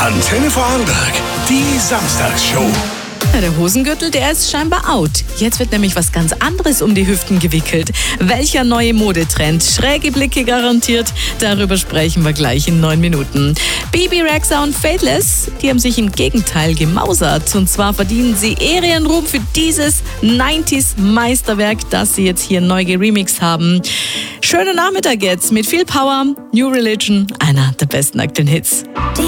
Antenne Vorarlberg, die Samstagsshow. Ja, der Hosengürtel, der ist scheinbar out. Jetzt wird nämlich was ganz anderes um die Hüften gewickelt. Welcher neue Modetrend? Schräge Blicke garantiert. Darüber sprechen wir gleich in 9 Minuten. Bebe Rexha und Faithless, die haben sich im Gegenteil gemausert. Und zwar verdienen sie Ehrenruhm für dieses 90s-Meisterwerk, das sie jetzt hier neu geremixed haben. Schönen Nachmittag jetzt mit viel Power. New Religion, einer der besten aktuellen Hits.